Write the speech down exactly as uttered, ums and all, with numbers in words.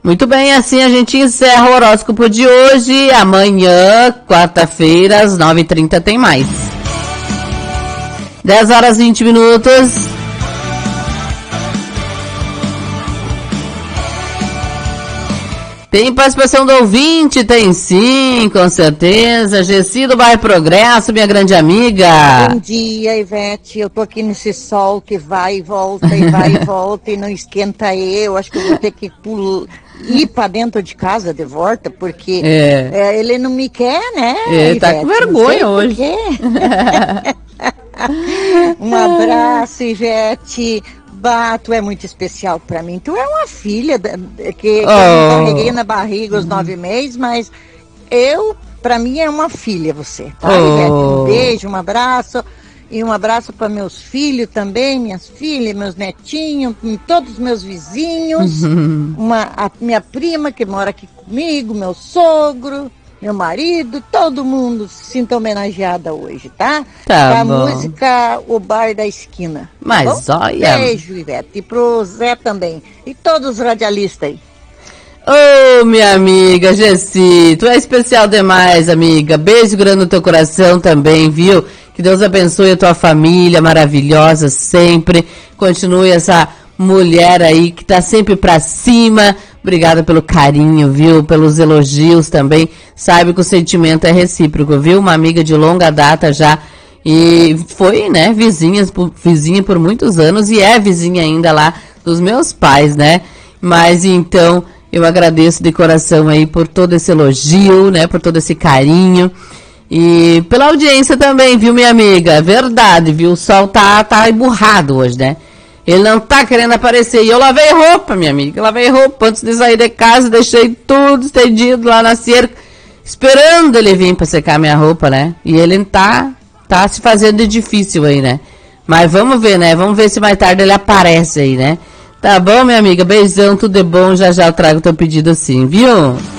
Muito bem, assim a gente encerra o horóscopo de hoje. Amanhã, quarta-feira, às nove e trinta tem mais. dez horas e vinte minutos. Tem participação do ouvinte? Tem sim, com certeza. Gessi do Bairro Progresso, minha grande amiga. Bom dia, Ivete. Eu tô aqui nesse sol que vai e volta, e vai e volta, e não esquenta eu. Acho que eu vou ter que pular, ir pra dentro de casa de volta, porque é. É, ele não me quer, né, Ele Ivete? tá com vergonha hoje. Um abraço, Ivete. Bah, tu é muito especial pra mim. Tu é uma filha da, que, que oh. eu carreguei na barriga os nove meses, mas eu, pra mim, é uma filha você, tá, oh. Ivete? Um beijo, um abraço. E um abraço para meus filhos também, minhas filhas, meus netinhos, todos os meus vizinhos. Uhum. Uma, a minha prima que mora aqui comigo, meu sogro, meu marido, todo mundo se sinta homenageada hoje, tá? Tá a bom. música O Bar da Esquina. Mas tá olha... Beijo, Ivete. E pro Zé também. E todos os radialistas aí. Ô, oh, minha amiga Gessi, tu é especial demais, amiga. Beijo grande no teu coração também, viu? Que Deus abençoe a tua família maravilhosa sempre. Continue essa mulher aí que tá sempre pra cima. Obrigada pelo carinho, viu? Pelos elogios também. Sabe que o sentimento é recíproco, viu? Uma amiga de longa data já. E foi, né, vizinha, vizinha por muitos anos e é vizinha ainda lá dos meus pais, né? Mas então, eu agradeço de coração aí por todo esse elogio, né? Por todo esse carinho. E pela audiência também, viu, minha amiga? Verdade, viu? O sol tá, tá emburrado hoje, né? Ele não tá querendo aparecer. E eu lavei roupa, minha amiga. Eu lavei roupa antes de sair de casa. Deixei tudo estendido lá na cerca. Esperando ele vir pra secar minha roupa, né? E ele tá, tá se fazendo de difícil aí, né? Mas vamos ver, né? Vamos ver se mais tarde ele aparece aí, né? Tá bom, minha amiga? Beijão, tudo é bom. Já já eu trago teu pedido assim, viu?